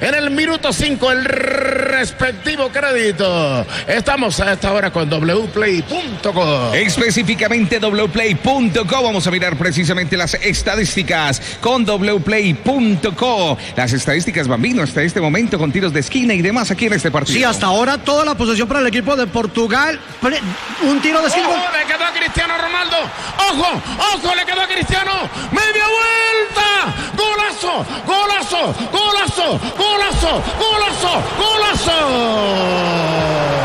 en el minuto 5 el respectivo crédito. Estamos a esta hora con wplay.co. Específicamente wplay.co. Vamos a mirar precisamente las estadísticas con wplay.co. Las estadísticas, Bambino, hasta este momento con tiros de esquina y demás aquí en este partido. Sí, hasta ahora toda la posesión para el equipo de Portugal. Un tiro de esquina. ¡Ojo! Le quedó a Cristiano Ronaldo. ¡Ojo! ¡Ojo! Le quedó a Cristiano. ¡Media vuelta! ¡Golazo! ¡Golazo! ¡Golazo! ¡Golazo! ¡Golazo! ¡Golazo!